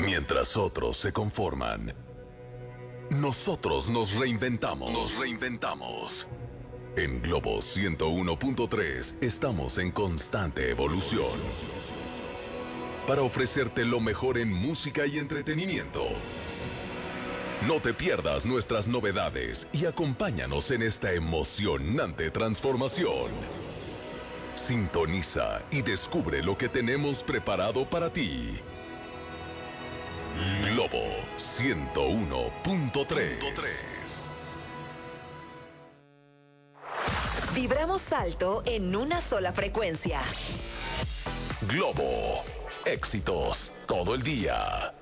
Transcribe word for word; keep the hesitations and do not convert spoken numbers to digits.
Mientras otros se conforman, nosotros nos reinventamos. Nos reinventamos. En Globo ciento uno punto tres estamos en constante evolución. Para ofrecerte lo mejor en música y entretenimiento. No te pierdas nuestras novedades y acompáñanos en esta emocionante transformación. Sintoniza y descubre lo que tenemos preparado para ti. Globo ciento uno punto tres. Vibramos alto en una sola frecuencia. Globo, éxitos todo el día.